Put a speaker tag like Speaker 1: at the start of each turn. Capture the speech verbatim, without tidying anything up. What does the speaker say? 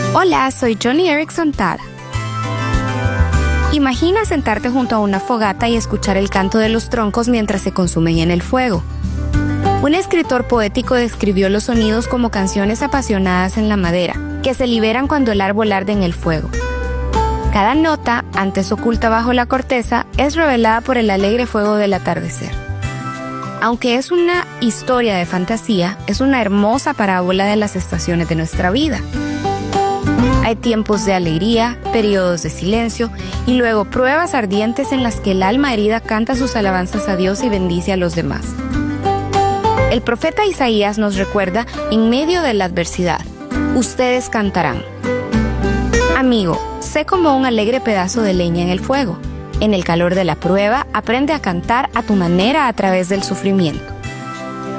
Speaker 1: Hola, soy Johnny Erickson Tara. Imagina sentarte junto a una fogata y escuchar el canto de los troncos mientras se consumen en el fuego. Un escritor poético describió los sonidos como canciones apasionadas en la madera, que se liberan cuando el árbol arde en el fuego. Cada nota, antes oculta bajo la corteza, es revelada por el alegre fuego del atardecer. Aunque es una historia de fantasía, es una hermosa parábola de las estaciones de nuestra vida. Hay tiempos de alegría, periodos de silencio y luego pruebas ardientes en las que el alma herida canta sus alabanzas a Dios y bendice a los demás. El profeta Isaías nos recuerda, en medio de la adversidad, ustedes cantarán. Amigo, sé como un alegre pedazo de leña en el fuego. En el calor de la prueba, aprende a cantar a tu manera a través del sufrimiento.